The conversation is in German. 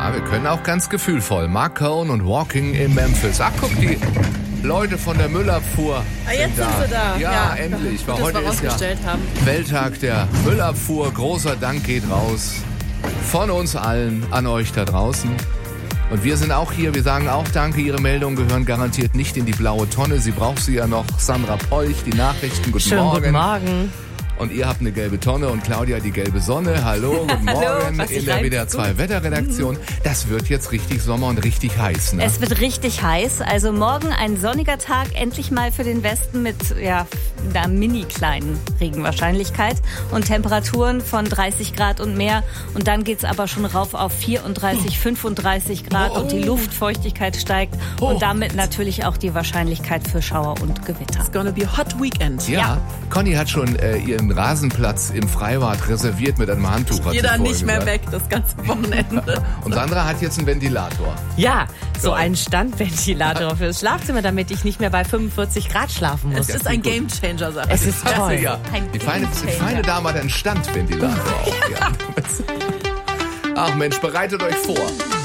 Ja, wir können auch ganz gefühlvoll. Mark Cohn und Walking in Memphis. Ach, guck, die Leute von der Müllabfuhr jetzt sind sie da. Ja, endlich. Weil heute ist ja Welttag der Müllabfuhr. Großer Dank geht raus von uns allen an euch da draußen. Und wir sind auch hier, wir sagen auch Danke. Ihre Meldungen gehören garantiert nicht in die blaue Tonne. Sie braucht sie ja noch. Sandra Polch, die Nachrichten. Guten Morgen. Guten Morgen. Und ihr habt eine gelbe Tonne und Claudia die gelbe Sonne. Hallo, guten Morgen in der WDR 2 Wetterredaktion. Das wird jetzt richtig Sommer und richtig heiß, ne? Es wird richtig heiß. Also morgen ein sonniger Tag, endlich mal für den Westen mit einer mini kleinen Regenwahrscheinlichkeit und Temperaturen von 30 Grad und mehr. Und dann geht's aber schon rauf auf 34, 35 Grad und die Luftfeuchtigkeit steigt und damit natürlich auch die Wahrscheinlichkeit für Schauer und Gewitter. It's gonna be a hot weekend. Ja, Conny hat schon ihren Rasenplatz im Freibad reserviert mit einem Handtuch. Ich gehe da nicht mehr weg, das ganze Wochenende. Und Sandra hat jetzt einen Ventilator. Ja, so einen Standventilator fürs Schlafzimmer, damit ich nicht mehr bei 45 Grad schlafen muss. Es ist ein Gamechanger, sag ich. Es ist toll. Ja. Die feine Dame hat einen Standventilator auch. Ja. Ach Mensch, bereitet euch vor.